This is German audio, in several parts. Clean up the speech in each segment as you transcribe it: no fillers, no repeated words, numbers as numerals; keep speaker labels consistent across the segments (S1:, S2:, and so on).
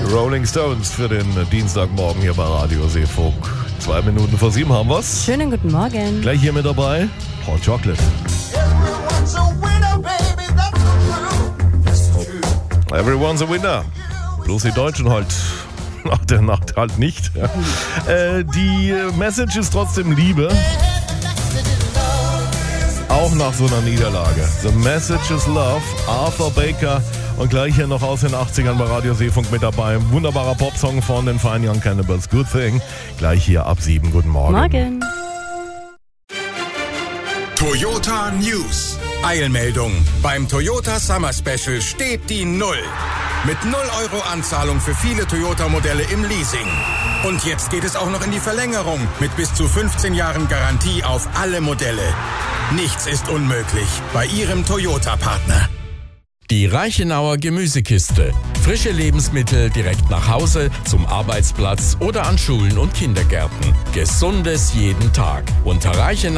S1: Rolling Stones für den Dienstagmorgen hier bei Radio Seefunk. 2 Minuten vor 7 haben wir's.
S2: Schönen guten Morgen.
S1: Gleich hier mit dabei, Hot Chocolate. Everyone's a winner. Bloß die Deutschen halt nach der Nacht halt nicht. Die Message ist trotzdem Liebe. Auch nach so einer Niederlage. The Message is Love, Arthur Baker. Und gleich hier noch aus den 80ern bei Radio Seefunk mit dabei. Ein wunderbarer Popsong von den Fine Young Cannibals. Good Thing. Gleich hier ab 7. Guten Morgen.
S2: Morgen.
S3: Toyota News. Eilmeldung. Beim Toyota Summer Special steht die 0. Mit 0 Euro Anzahlung für viele Toyota-Modelle im Leasing. Und jetzt geht es auch noch in die Verlängerung mit bis zu 15 Jahren Garantie auf alle Modelle. Nichts ist unmöglich bei Ihrem Toyota-Partner.
S4: Die Reichenauer Gemüsekiste. Frische Lebensmittel direkt nach Hause, zum Arbeitsplatz oder an Schulen und Kindergärten. Gesundes jeden Tag. Unter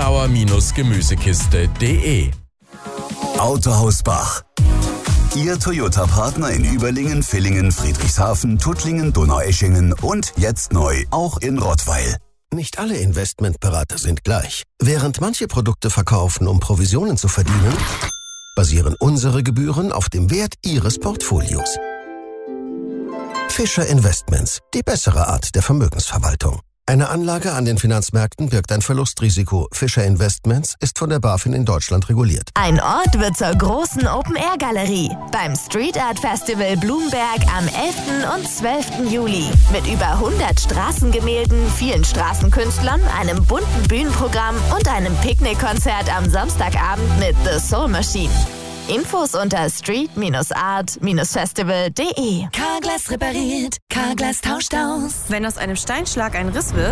S4: reichenauer-gemüsekiste.de.
S5: Autohaus Bach. Ihr Toyota-Partner in Überlingen, Villingen, Friedrichshafen, Tuttlingen, Donaueschingen und jetzt neu auch in Rottweil.
S6: Nicht alle Investmentberater sind gleich. Während manche Produkte verkaufen, um Provisionen zu verdienen, basieren unsere Gebühren auf dem Wert Ihres Portfolios. Fischer Investments, die bessere Art der Vermögensverwaltung. Eine Anlage an den Finanzmärkten birgt ein Verlustrisiko. Fischer Investments ist von der BaFin in Deutschland reguliert.
S7: Ein Ort wird zur großen Open-Air-Galerie beim Street Art Festival Blumberg am 11. und 12. Juli. Mit über 100 Straßengemälden, vielen Straßenkünstlern, einem bunten Bühnenprogramm und einem Picknickkonzert am Samstagabend mit The Soul Machine. Infos unter street-art-festival.de.
S8: Carglass repariert, Carglass tauscht aus.
S9: Wenn aus einem Steinschlag ein Riss wird,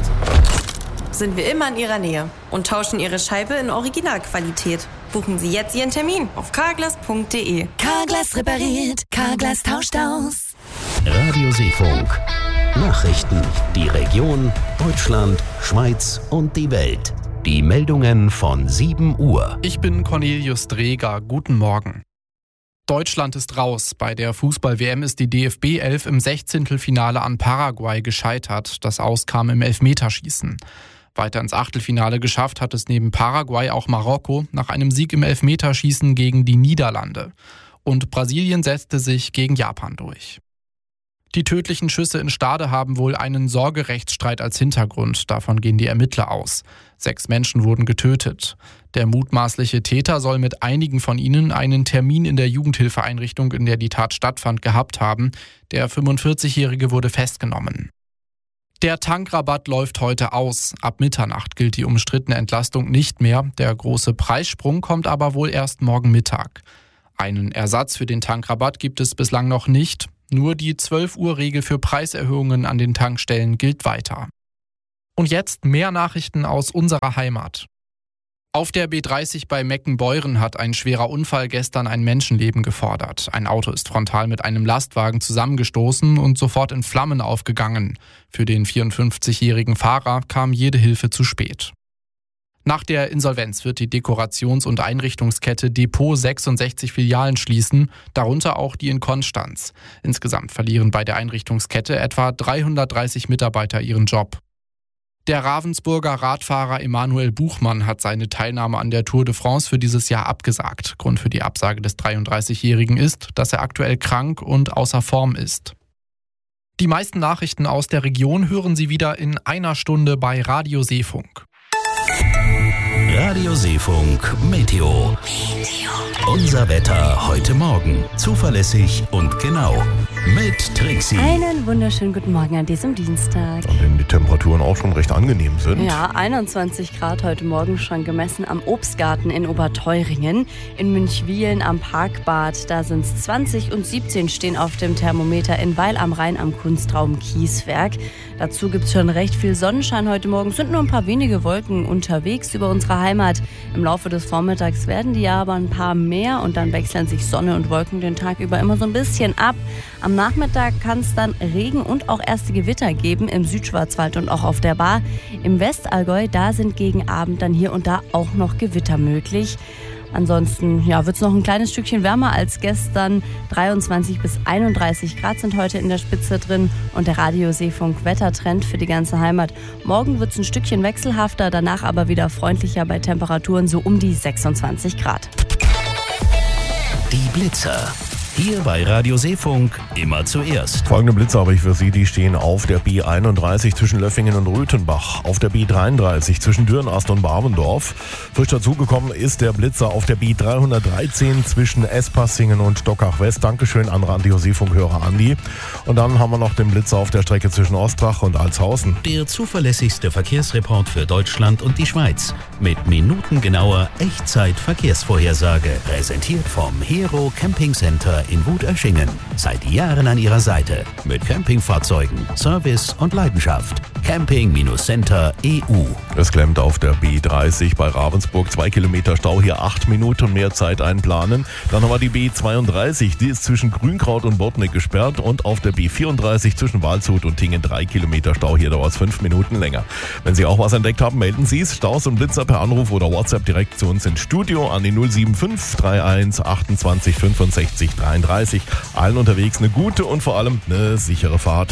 S9: sind wir immer in Ihrer Nähe und tauschen Ihre Scheibe in Originalqualität. Buchen Sie jetzt Ihren Termin auf carglass.de.
S8: Carglass repariert, Carglass tauscht aus.
S10: Radio Seefunk. Nachrichten, die Region, Deutschland, Schweiz und die Welt. Die Meldungen von 7 Uhr.
S11: Ich bin Cornelius Dreger. Guten Morgen. Deutschland ist raus. Bei der Fußball-WM ist die DFB 11 im 16. an Paraguay gescheitert. Das Aus kam im Elfmeterschießen. Weiter ins Achtelfinale geschafft hat es neben Paraguay auch Marokko nach einem Sieg im Elfmeterschießen gegen die Niederlande. Und Brasilien setzte sich gegen Japan durch. Die tödlichen Schüsse in Stade haben wohl einen Sorgerechtsstreit als Hintergrund. Davon gehen die Ermittler aus. 6 Menschen wurden getötet. Der mutmaßliche Täter soll mit einigen von ihnen einen Termin in der Jugendhilfeeinrichtung, in der die Tat stattfand, gehabt haben. Der 45-Jährige wurde festgenommen. Der Tankrabatt läuft heute aus. Ab Mitternacht gilt die umstrittene Entlastung nicht mehr. Der große Preissprung kommt aber wohl erst morgen Mittag. Einen Ersatz für den Tankrabatt gibt es bislang noch nicht. Nur die 12-Uhr-Regel für Preiserhöhungen an den Tankstellen gilt weiter. Und jetzt mehr Nachrichten aus unserer Heimat. Auf der B30 bei Meckenbeuren hat ein schwerer Unfall gestern ein Menschenleben gefordert. Ein Auto ist frontal mit einem Lastwagen zusammengestoßen und sofort in Flammen aufgegangen. Für den 54-jährigen Fahrer kam jede Hilfe zu spät. Nach der Insolvenz wird die Dekorations- und Einrichtungskette Depot 66 Filialen schließen, darunter auch die in Konstanz. Insgesamt verlieren bei der Einrichtungskette etwa 330 Mitarbeiter ihren Job. Der Ravensburger Radfahrer Emanuel Buchmann hat seine Teilnahme an der Tour de France für dieses Jahr abgesagt. Grund für die Absage des 33-Jährigen ist, dass er aktuell krank und außer Form ist. Die meisten Nachrichten aus der Region hören Sie wieder in einer Stunde bei Radio Seefunk.
S10: Radio Seefunk Meteo. Unser Wetter heute Morgen. Zuverlässig und genau. Mit Trixie.
S2: Einen wunderschönen guten Morgen an diesem Dienstag.
S1: An denen die Temperaturen auch schon recht angenehm sind.
S2: Ja, 21 Grad heute Morgen schon gemessen am Obstgarten in Oberteuringen. In Münchwilen am Parkbad, da sind es 20 und 17 stehen auf dem Thermometer in Weil am Rhein am Kunstraum Kieswerk. Dazu gibt es schon recht viel Sonnenschein heute Morgen. Es sind nur ein paar wenige Wolken unterwegs über unsere Heimat. Im Laufe des Vormittags werden die aber ein paar mehr und dann wechseln sich Sonne und Wolken den Tag über immer so ein bisschen ab. Am Nachmittag kann es dann Regen und auch erste Gewitter geben im Südschwarzwald und auch auf der Baar. Im Westallgäu, da sind gegen Abend dann hier und da auch noch Gewitter möglich. Ansonsten wird es noch ein kleines Stückchen wärmer als gestern. 23 bis 31 Grad sind heute in der Spitze drin und der Radio-Seefunk-Wettertrend für die ganze Heimat. Morgen wird es ein Stückchen wechselhafter, danach aber wieder freundlicher bei Temperaturen so um die 26 Grad.
S10: Die Blitzer. Hier bei Radio Seefunk immer zuerst.
S1: Folgende Blitzer habe ich für Sie, die stehen auf der B31 zwischen Löffingen und Röthenbach, auf der B33 zwischen Dürnast und Barbendorf. Frisch dazugekommen ist der Blitzer auf der B313 zwischen Espassingen und Dockach West. Dankeschön an Radio Seefunk-Hörer Andi. Und dann haben wir noch den Blitzer auf der Strecke zwischen Ostrach und Altshausen.
S10: Der zuverlässigste Verkehrsreport für Deutschland und die Schweiz. Mit minutengenauer Echtzeit-Verkehrsvorhersage. Präsentiert vom Hero Camping Center in Wutöschingen. Seit Jahren an Ihrer Seite. Mit Campingfahrzeugen, Service und Leidenschaft. Camping-Center EU.
S1: Es klemmt auf der B30 bei Ravensburg. 2 Kilometer Stau, hier 8 Minuten mehr Zeit einplanen. Dann haben wir die B32, die ist zwischen Grünkraut und Botnik gesperrt. Und auf der B34 zwischen Waldshut und Tingen 3 Kilometer Stau. Hier dauert es 5 Minuten länger. Wenn Sie auch was entdeckt haben, melden Sie es. Staus und Blitzer per Anruf oder WhatsApp direkt zu uns ins Studio an die 075 31 28 65 33. Allen unterwegs eine gute und vor allem eine sichere Fahrt.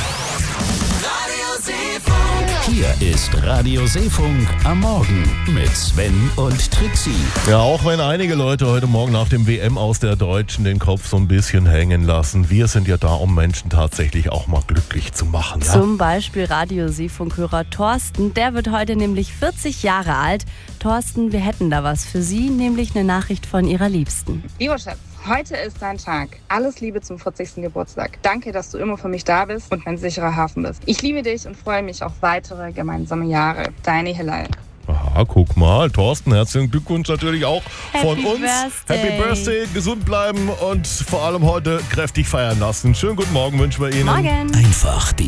S10: Hier ist Radio Seefunk am Morgen mit Sven und Trixie.
S1: Ja, auch wenn einige Leute heute Morgen nach dem WM aus der Deutschen den Kopf so ein bisschen hängen lassen. Wir sind ja da, um Menschen tatsächlich auch mal glücklich zu machen. Ja?
S2: Zum Beispiel Radio Seefunk-Hörer Thorsten. Der wird heute nämlich 40 Jahre alt. Thorsten, wir hätten da was für Sie, nämlich eine Nachricht von Ihrer Liebsten.
S12: Lieber Schatz, heute ist dein Tag. Alles Liebe zum 40. Geburtstag. Danke, dass du immer für mich da bist und mein sicherer Hafen bist. Ich liebe dich und freue mich auf weitere gemeinsame Jahre. Deine Hilal.
S1: Aha, guck mal, Thorsten, herzlichen Glückwunsch natürlich auch von uns.
S2: Birthday.
S1: Happy Birthday, gesund bleiben und vor allem heute kräftig feiern lassen. Schönen guten Morgen wünschen wir Ihnen.
S2: Morgen.
S10: Einfach die